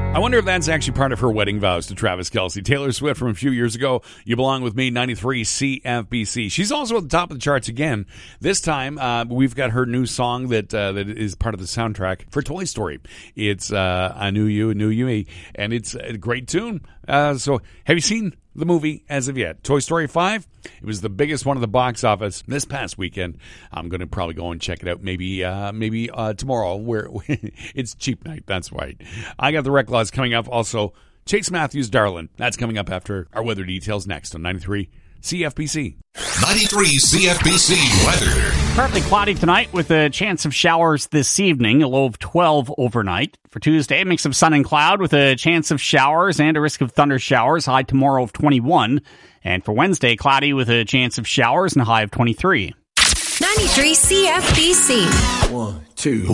I wonder if that's actually part of her wedding vows to Travis Kelce. Taylor Swift from a few years ago, You Belong With Me, 93 CFBC. She's also at the top of the charts again. This time, we've got her new song that is part of the soundtrack for Toy Story. It's I Knew You, Me, and it's a great tune. So have you seen the movie as of yet? Toy Story 5, it was the biggest one of the box office this past weekend. I'm going to probably go and check it out maybe tomorrow, where it's cheap night. That's right. I got the Rec Laws coming up. Also, Chase Matthews' Darlin'. That's coming up after our weather details next on 93 CFBC. 93 CFBC weather. Partly cloudy tonight with a chance of showers this evening, a low of 12 overnight. For Tuesday, a mix of sun and cloud with a chance of showers and a risk of thunder showers, high tomorrow of 21. And for Wednesday, cloudy with a chance of showers and a high of 23. 93 CFBC. 1, 2.